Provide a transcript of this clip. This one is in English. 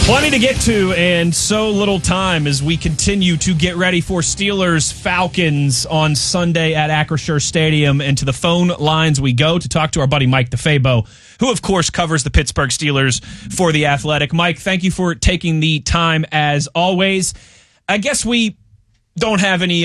Plenty to get to, and so little time as we continue to get ready for Steelers-Falcons on Sunday at Acrisure Stadium. And to the phone lines we go to talk to our buddy Mike DeFabo, who, of course, covers the Pittsburgh Steelers for The Athletic. Mike, thank you for taking the time as always. I guess we don't have any